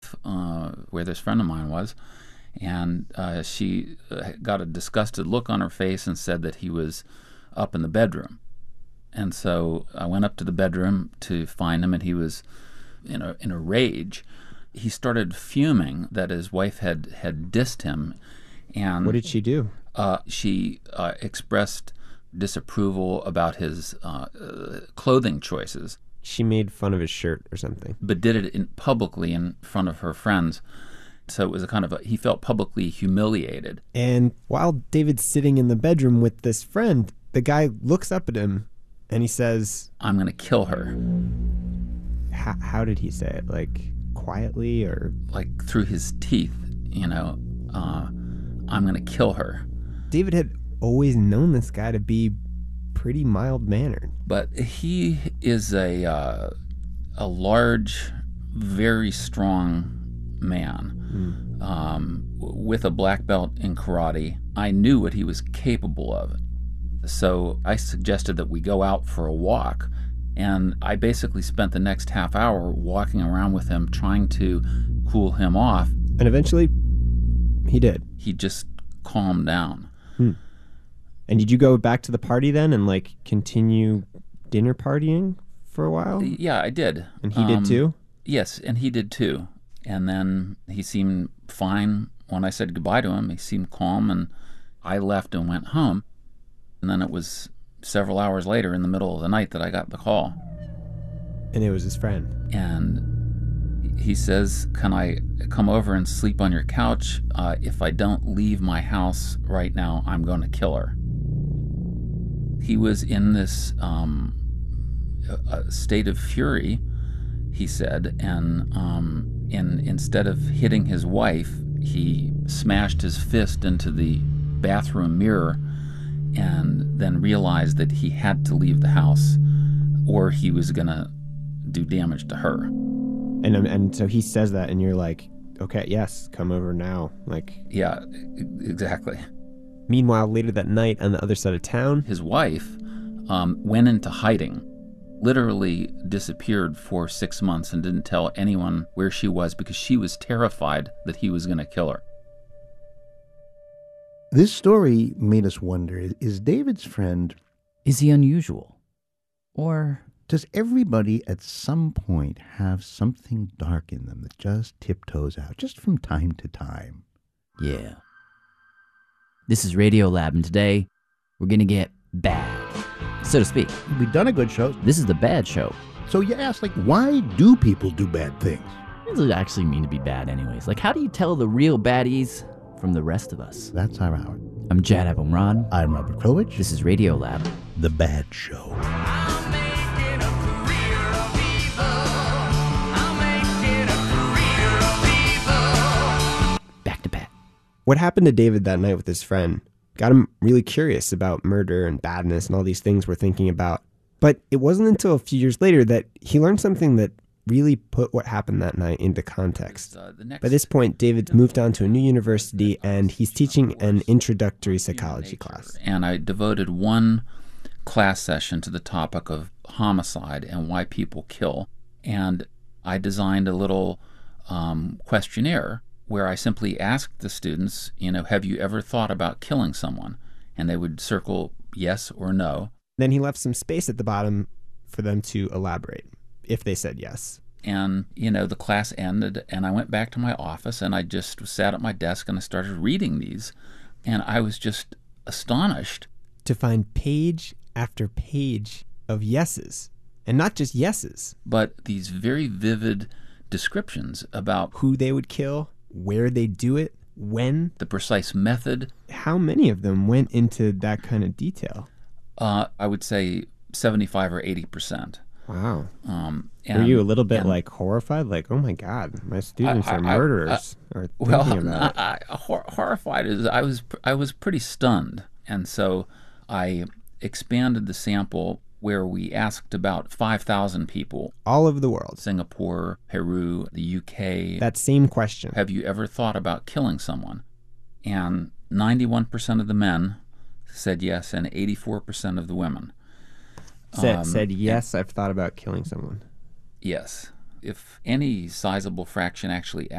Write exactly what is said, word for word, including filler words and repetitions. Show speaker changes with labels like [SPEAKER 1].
[SPEAKER 1] wife, uh, where this friend of mine was, and uh, she got a disgusted look on her face and said that he was up in the bedroom. And so I went up to the bedroom to find him, and he was in a in a rage. He started fuming that his wife had, had dissed him. And
[SPEAKER 2] what did she do?
[SPEAKER 1] Uh, she uh, expressed disapproval about his uh, uh, clothing choices.
[SPEAKER 2] She made fun of his shirt or something.
[SPEAKER 1] But did it in, publicly in front of her friends. So it was a kind of a, he felt publicly humiliated.
[SPEAKER 2] And while David's sitting in the bedroom with this friend, the guy looks up at him and he says,
[SPEAKER 1] "I'm going to kill her."
[SPEAKER 2] How, how did he say it? Like quietly or?
[SPEAKER 1] Like through his teeth, you know, uh, "I'm going to kill her."
[SPEAKER 2] David had always known this guy to be pretty mild-mannered.
[SPEAKER 1] But he is a uh, a large, very strong man mm. um, with a black belt in karate. I knew what he was capable of. So I suggested that we go out for a walk. And I basically spent the next half hour walking around with him, trying to cool him off.
[SPEAKER 2] And eventually, he did.
[SPEAKER 1] He just calmed down.
[SPEAKER 2] Hmm. And did you go back to the party then and like continue dinner partying for a while?
[SPEAKER 1] Yeah, I did.
[SPEAKER 2] And he
[SPEAKER 1] um,
[SPEAKER 2] did too?
[SPEAKER 1] Yes, and he did too. And then he seemed fine when I said goodbye to him. He seemed calm, and I left and went home. And then it was several hours later in the middle of the night that I got the call.
[SPEAKER 2] And it was his friend.
[SPEAKER 1] And he says, "Can I come over and sleep on your couch? Uh, if I don't leave my house right now, I'm going to kill her." He was in this um, a state of fury, he said, and um, in, instead of hitting his wife, he smashed his fist into the bathroom mirror and then realized that he had to leave the house or he was going to do damage to her.
[SPEAKER 2] And and so he says that, and you're like, okay, yes, come over now. Like,
[SPEAKER 1] yeah, exactly.
[SPEAKER 2] Meanwhile, later that night on the other side of town,
[SPEAKER 1] his wife um, went into hiding, literally disappeared for six months and didn't tell anyone where she was because she was terrified that he was going to kill her.
[SPEAKER 3] This story made us wonder, is David's friend...
[SPEAKER 4] Is he unusual? Or...
[SPEAKER 3] does everybody at some point have something dark in them that just tiptoes out, just from time to time?
[SPEAKER 4] Yeah. This is Radiolab, and today we're going to get bad, so to speak.
[SPEAKER 3] We've done a good show.
[SPEAKER 4] This is the bad show.
[SPEAKER 3] So you ask, like, why do people do bad things?
[SPEAKER 4] What does it actually mean to be bad anyways? Like, how do you tell the real baddies from the rest of us?
[SPEAKER 3] That's our hour.
[SPEAKER 4] I'm Jad Abumrad.
[SPEAKER 3] I'm Robert Krulwich.
[SPEAKER 4] This is Radiolab.
[SPEAKER 3] The Bad Show.
[SPEAKER 4] Back to Pat.
[SPEAKER 2] What happened to David that night with his friend got him really curious about murder and badness and all these things we're thinking about. But it wasn't until a few years later that he learned something that really put what happened that night into context. Uh, By this point, David's moved on to a new university, and he's teaching an introductory psychology class.
[SPEAKER 1] And I devoted one class session to the topic of homicide and why people kill. And I designed a little um, questionnaire where I simply asked the students, you know, have you ever thought about killing someone? And they would circle yes or no.
[SPEAKER 2] Then he left some space at the bottom for them to elaborate, if they said yes.
[SPEAKER 1] And, you know, the class ended, and I went back to my office, and I just sat at my desk, and I started reading these. And I was just astonished
[SPEAKER 2] to find page after page of yeses. And not just yeses,
[SPEAKER 1] but these very vivid descriptions about
[SPEAKER 2] who they would kill, where they do it, when,
[SPEAKER 1] the precise method.
[SPEAKER 2] How many of them went into that kind of detail?
[SPEAKER 1] Uh, I would say seventy-five or eighty percent.
[SPEAKER 2] Wow.
[SPEAKER 1] Um,
[SPEAKER 2] and, Were you a little bit and, like horrified? Like, oh my God, my students I, I, are murderers. I, I,
[SPEAKER 1] or well, about I, I, hor- horrified is I was I was pretty stunned, and so I expanded the sample where we asked about five thousand people
[SPEAKER 2] all over the world:
[SPEAKER 1] Singapore, Peru, the U K.
[SPEAKER 2] That same question:
[SPEAKER 1] have you ever thought about killing someone? And ninety-one percent of the men said yes, and eighty-four percent of the women
[SPEAKER 2] said,
[SPEAKER 1] um,
[SPEAKER 2] said yes, I've thought about killing someone.
[SPEAKER 1] Yes. If any sizable fraction actually